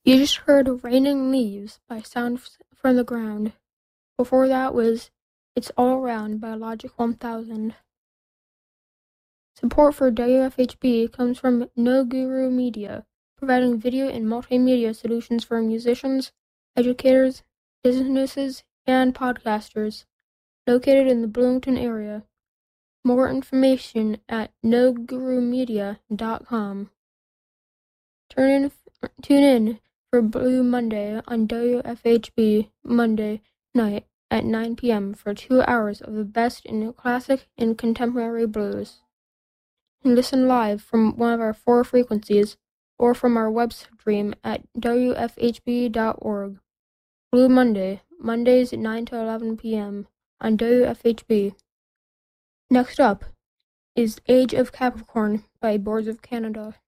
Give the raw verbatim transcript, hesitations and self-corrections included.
You just heard Raining Leaves by Sound from the Ground. Before that was It's All Around by Logic one thousand. Support for W F H B comes from No Guru Media, providing video and multimedia solutions for musicians, educators, businesses, and podcasters, located in the Bloomington area. More information at no guru media dot com. Turn in, tune in for Blue Monday on W F H B Monday night at nine p.m. for two hours of the best in classic and contemporary blues. And listen live from one of our four frequencies or from our web stream at W F H B dot org. Blue Monday, Mondays at nine to eleven p.m. on W F H B. Next up is Age of Capricorn by Boards of Canada.